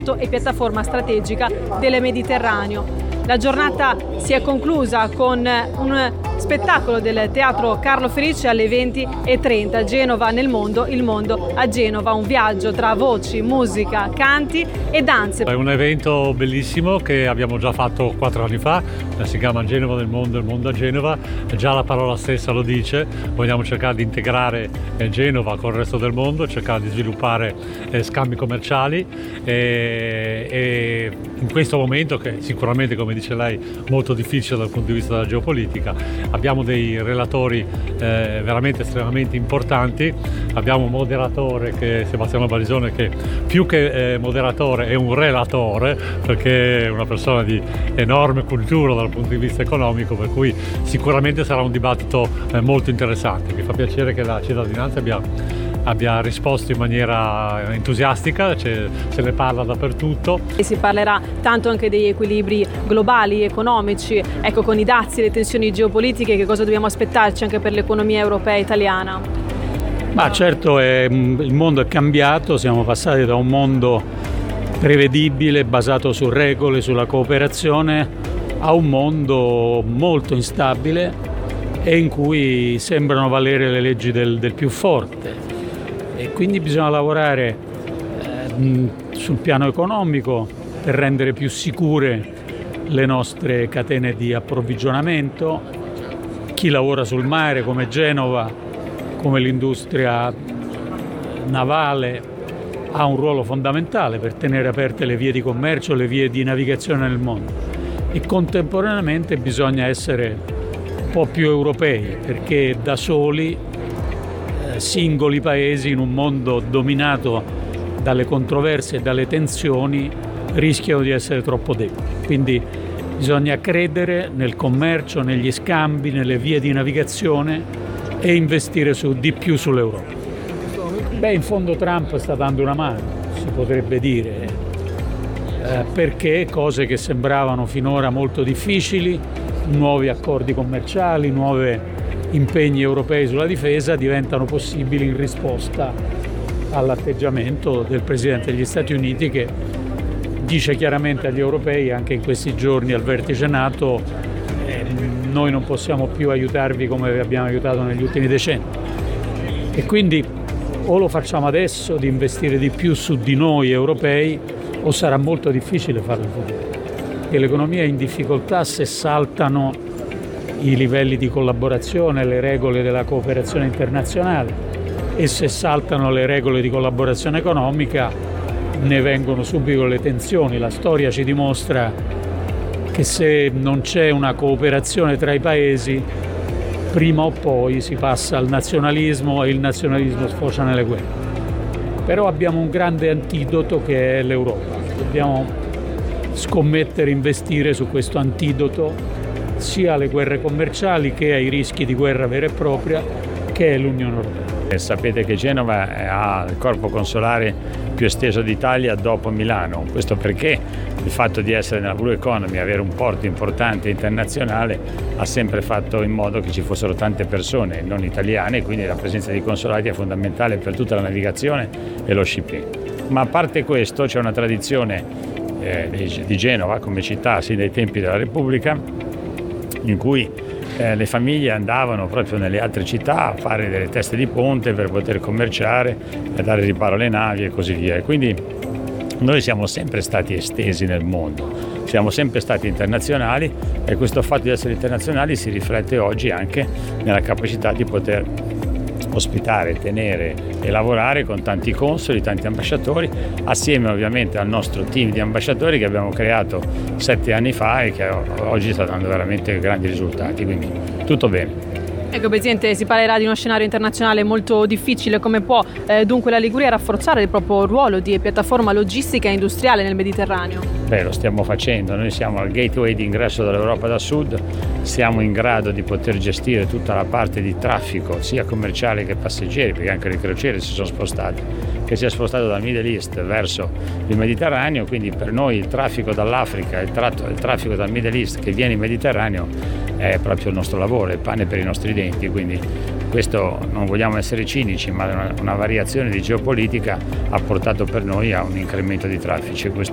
e piattaforma strategica del Mediterraneo. La giornata si è conclusa con un spettacolo del Teatro Carlo Felice alle 20:30. Genova nel mondo, il mondo a Genova, un viaggio tra voci, musica, canti e danze. È un evento bellissimo che abbiamo già fatto 4 anni fa, si chiama Genova nel mondo, il mondo a Genova, già la parola stessa lo dice, vogliamo cercare di integrare Genova con il resto del mondo, cercare di sviluppare scambi commerciali e in questo momento, che sicuramente, come dice lei, molto difficile dal punto di vista della geopolitica, abbiamo dei relatori veramente estremamente importanti. Abbiamo un moderatore che è Sebastiano Barisone, che più che moderatore è un relatore, perché è una persona di enorme cultura dal punto di vista economico, per cui sicuramente sarà un dibattito molto interessante. Mi fa piacere che la cittadinanza abbia risposto in maniera entusiastica, se ne parla dappertutto. E si parlerà tanto anche degli equilibri globali, economici, ecco, con i dazi, le tensioni geopolitiche, che cosa dobbiamo aspettarci anche per l'economia europea e italiana? Ma certo, il mondo è cambiato, siamo passati da un mondo prevedibile, basato su regole, sulla cooperazione, a un mondo molto instabile e in cui sembrano valere le leggi del più forte. E quindi bisogna lavorare sul piano economico per rendere più sicure le nostre catene di approvvigionamento. Chi lavora sul mare, come Genova, come l'industria navale, ha un ruolo fondamentale per tenere aperte le vie di commercio, le vie di navigazione nel mondo. E contemporaneamente bisogna essere un po' più europei, perché da soli singoli paesi in un mondo dominato dalle controversie e dalle tensioni rischiano di essere troppo deboli. Quindi bisogna credere nel commercio, negli scambi, nelle vie di navigazione e investire di più sull'Europa. In fondo Trump sta dando una mano, si potrebbe dire, perché cose che sembravano finora molto difficili, nuovi accordi commerciali, nuovi impegni europei sulla difesa diventano possibili in risposta all'atteggiamento del Presidente degli Stati Uniti, che dice chiaramente agli europei, anche in questi giorni al vertice NATO, noi non possiamo più aiutarvi come vi abbiamo aiutato negli ultimi decenni. E quindi o lo facciamo adesso di investire di più su di noi europei, o sarà molto difficile farlo in futuro. E l'economia è in difficoltà se saltano i livelli di collaborazione, le regole della cooperazione internazionale, e se saltano le regole di collaborazione economica ne vengono subito le tensioni. La storia ci dimostra che se non c'è una cooperazione tra i paesi, prima o poi si passa al nazionalismo e il nazionalismo sfocia nelle guerre. Però abbiamo un grande antidoto che è l'Europa. Dobbiamo scommettere, investire su questo antidoto, sia alle guerre commerciali che ai rischi di guerra vera e propria, che è l'Unione Europea. Sapete che Genova ha il corpo consolare più esteso d'Italia dopo Milano. Questo perché il fatto di essere nella Blue Economy, avere un porto importante internazionale, ha sempre fatto in modo che ci fossero tante persone non italiane, quindi la presenza di consolati è fondamentale per tutta la navigazione e lo shipping. Ma a parte questo c'è una tradizione di Genova come città, sin dai tempi della Repubblica, in cui le famiglie andavano proprio nelle altre città a fare delle teste di ponte per poter commerciare, a dare riparo alle navi e così via. E quindi noi siamo sempre stati estesi nel mondo, siamo sempre stati internazionali, e questo fatto di essere internazionali si riflette oggi anche nella capacità di poter ospitare, tenere e lavorare con tanti consoli, tanti ambasciatori, assieme ovviamente al nostro team di ambasciatori che abbiamo creato 7 anni fa e che oggi sta dando veramente grandi risultati, quindi tutto bene. Ecco, Presidente, si parlerà di uno scenario internazionale molto difficile. Come può dunque la Liguria rafforzare il proprio ruolo di piattaforma logistica e industriale nel Mediterraneo? Lo stiamo facendo, noi siamo al gateway di ingresso dall'Europa da sud, siamo in grado di poter gestire tutta la parte di traffico, sia commerciale che passeggeri, perché anche le crociere si sono spostate, che si è spostato dal Middle East verso il Mediterraneo, quindi per noi il traffico dall'Africa, il traffico dal Middle East che viene in Mediterraneo è proprio il nostro lavoro, è pane per i nostri denti, quindi questo, non vogliamo essere cinici, ma una variazione di geopolitica ha portato per noi a un incremento di traffici.